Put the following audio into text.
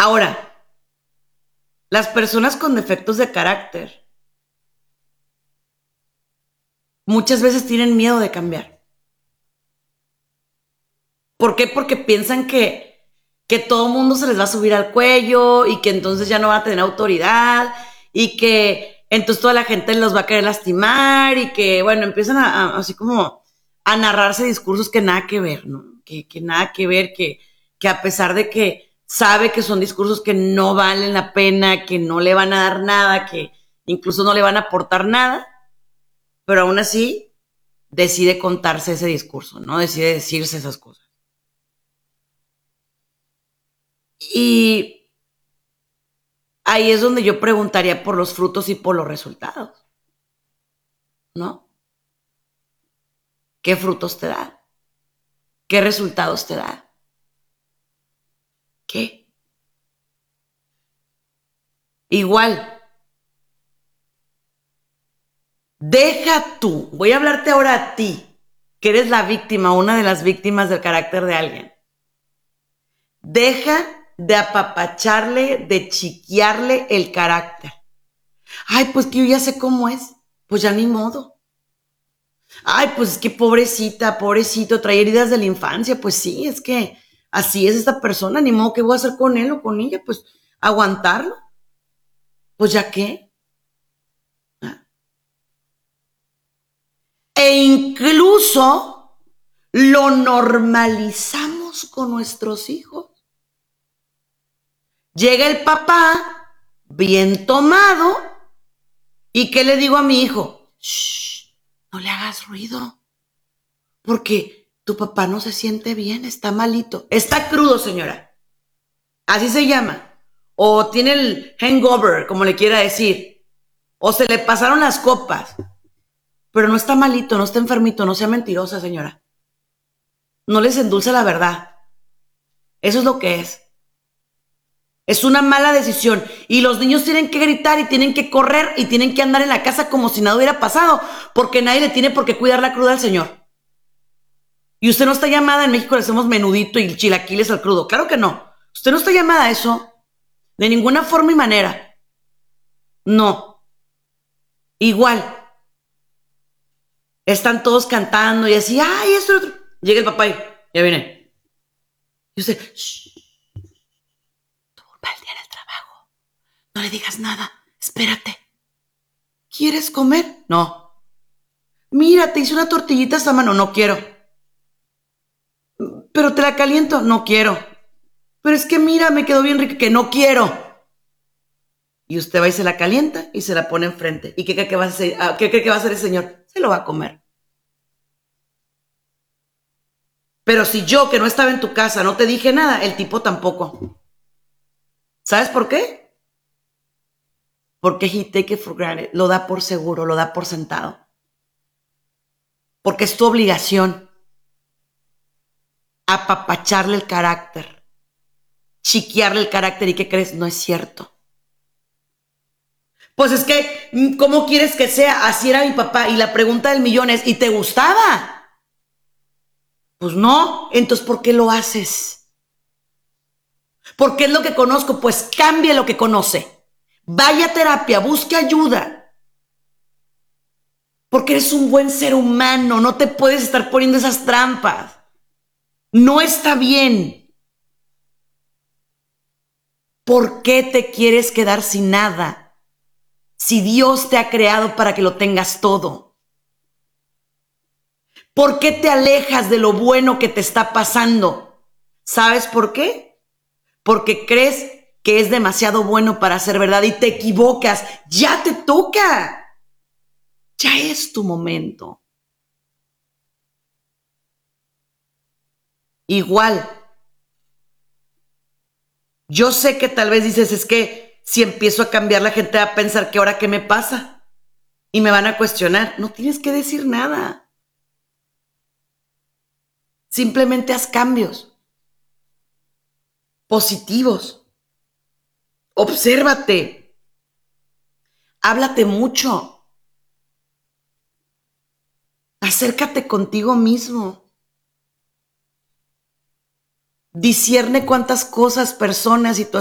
Ahora, las personas con defectos de carácter muchas veces tienen miedo de cambiar. ¿Por qué? Porque piensan que todo el mundo se les va a subir al cuello y que entonces ya no van a tener autoridad y que entonces toda la gente los va a querer lastimar y que, bueno, empiezan así como a narrarse discursos que nada que ver, ¿no? Que nada que ver, que a pesar de que sabe que son discursos que no valen la pena, que no le van a dar nada, que incluso no le van a aportar nada, pero aún así decide contarse ese discurso, ¿no? Decide decirse esas cosas. Y ahí es donde yo preguntaría por los frutos y por los resultados, ¿no? ¿Qué frutos te da? ¿Qué resultados te da? ¿Qué? Igual, deja tú, voy a hablarte ahora a ti, que eres la víctima, una de las víctimas del carácter de alguien. Deja de apapacharle, de chiquearle el carácter. Ay, pues que yo ya sé cómo es. Pues ya ni modo. Ay, pues es que pobrecita, pobrecito, trae heridas de la infancia. Pues sí, es que así es esta persona. Ni modo, ¿qué voy a hacer con él o con ella? Pues aguantarlo. Pues ya qué. E incluso lo normalizamos con nuestros hijos. Llega el papá, bien tomado, ¿y qué le digo a mi hijo? Shh, no le hagas ruido, porque tu papá no se siente bien, está malito. Está crudo, señora. Así se llama. O tiene el hangover, como le quiera decir. O se le pasaron las copas. Pero no está malito, no está enfermito, no sea mentirosa, señora. No les endulce la verdad. Eso es lo que es. Es una mala decisión. Y los niños tienen que gritar y tienen que correr y tienen que andar en la casa como si nada hubiera pasado, porque nadie le tiene por qué cuidar la cruda al señor. Y usted no está llamada, en México le hacemos menudito y chilaquiles al crudo. Claro que no. Usted no está llamada a eso. De ninguna forma y manera. No. Igual. Están todos cantando y así, ay, esto, otro. Llega el papá y ya viene. Y usted, shh, tuvo un mal día en el trabajo. No le digas nada. Espérate. ¿Quieres comer? No. Mira, te hice una tortillita esta mano. No quiero. Pero te la caliento. No quiero. Pero es que mira, me quedó bien rica. Que no quiero. Y usted va y se la calienta y se la pone enfrente. ¿Y qué cree que va a hacer? ¿Qué cree que va a hacer el señor? Se lo va a comer. Pero si yo, que no estaba en tu casa, no te dije nada, el tipo tampoco. ¿Sabes por qué? Porque he take it for granted. Lo da por seguro, lo da por sentado. Porque es tu obligación apapacharle el carácter, chiquearle el carácter. ¿Y qué crees? No es cierto. Pues es que, ¿cómo quieres que sea? Así era mi papá. Y la pregunta del millón es, ¿y te gustaba? Pues no. Entonces, ¿por qué lo haces? Porque es lo que conozco. Pues cambie lo que conoce. Vaya a terapia, busque ayuda. Porque eres un buen ser humano. No te puedes estar poniendo esas trampas. No está bien. ¿Por qué te quieres quedar sin nada? Si Dios te ha creado para que lo tengas todo. ¿Por qué te alejas de lo bueno que te está pasando? ¿Sabes por qué? Porque crees que es demasiado bueno para ser verdad y te equivocas. Ya te toca. Ya es tu momento. Igual. Yo sé que tal vez dices, es que si empiezo a cambiar, la gente va a pensar que ahora qué me pasa y me van a cuestionar. No tienes que decir nada. Simplemente haz cambios positivos. Obsérvate. Háblate mucho. Acércate contigo mismo. Discierne cuántas cosas, personas, situaciones